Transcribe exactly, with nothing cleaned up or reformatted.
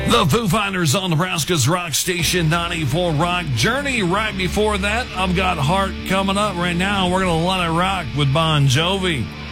The Foo Fighters on Nebraska's Rock Station ninety-four Rock. Journey right before that. I've got Heart coming up right now. We're going to let it rock with Bon Jovi.